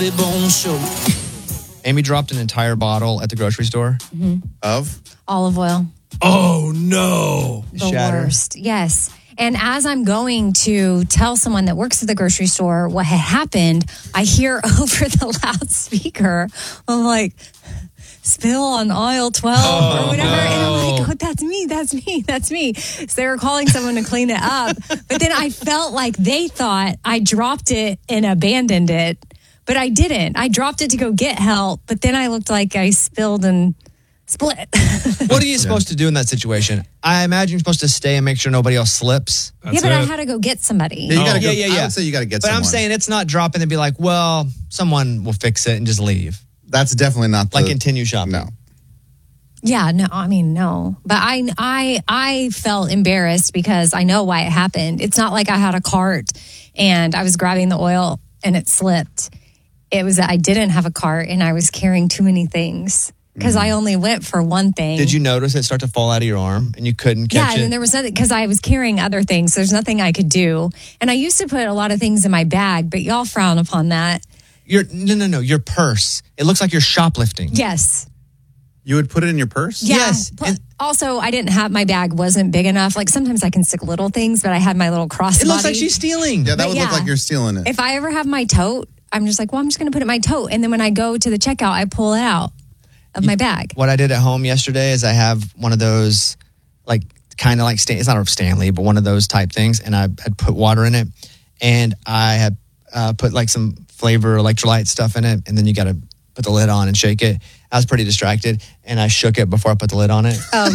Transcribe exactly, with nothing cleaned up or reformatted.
Amy dropped an entire bottle at the grocery store. Mm-hmm. Of? Olive oil. Oh, no. The Shatter. worst. Yes. And as I'm going to tell someone that works at the grocery store what had happened, I hear over the loudspeaker, I'm like, spill on aisle twelve Oh, or whatever. no. And I'm like, oh, that's me, that's me, that's me. So they were calling someone to clean it up. But then I felt like they thought I dropped it and abandoned it. But I didn't. I dropped it to go get help. But then I looked like I spilled and split. What are you supposed to do in that situation? I imagine you're supposed to stay and make sure nobody else slips. That's yeah, but I it. had to go get somebody. Yeah, you gotta Oh. go, Yeah, yeah, yeah. I would say you got to get But someone. I'm saying it's not dropping and be like, well, someone will fix it and just leave. That's definitely not the... Like continue shopping. No. Yeah, no, I mean, no. But I, I, I felt embarrassed because I know why it happened. It's not like I had a cart and I was grabbing the oil and it slipped. It was that I didn't have a cart and I was carrying too many things because I only went for one thing. Did you notice it start to fall out of your arm and you couldn't catch Yeah, it? and then there was nothing because I was carrying other things. So there's nothing I could do. And I used to put a lot of things in my bag, but y'all frown upon that. Your no, no, no. Your purse. It looks like you're shoplifting. Yes. You would put it in your purse? Yeah. Yes. Pl- Also, I didn't have, my bag wasn't big enough. Like sometimes I can stick little things, but I had my little crossbody. It looks like she's stealing. Yeah, that But would yeah. look like you're stealing it. If I ever have my tote, I'm just like, well, I'm just going to put it in my tote. And then when I go to the checkout, I pull it out of my bag. What I did at home yesterday is I have one of those, like, kind of like, Stan- it's not a Stanley, but one of those type things. And I had put water in it. And I had uh, put like some flavor electrolyte stuff in it. And then you got to put the lid on and shake it. I was pretty distracted. And I shook it before I put the lid on it. Oh,